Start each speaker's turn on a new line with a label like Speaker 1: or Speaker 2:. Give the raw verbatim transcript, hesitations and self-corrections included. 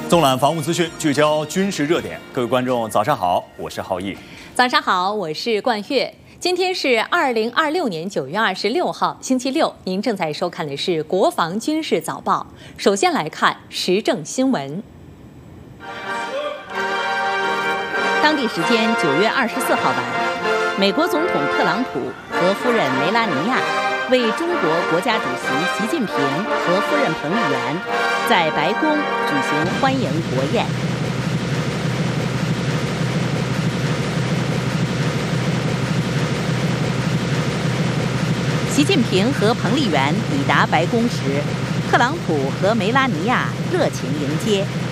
Speaker 1: 纵览防务资讯，聚焦军事热点。各位观众，早上好，我是浩毅。
Speaker 2: 早上好，我是冠月。今天是二零二六年九月二十六号，星期六。您正在收看的是《国防军事早报》。首先来看时政新闻。当地时间九月二十四号晚，美国总统特朗普和夫人梅拉尼亚为中国国家主席习近平和夫人彭丽媛在白宫举行欢迎国宴。习近平和彭丽媛抵达白宫时，特朗普和梅拉尼亚热情迎接，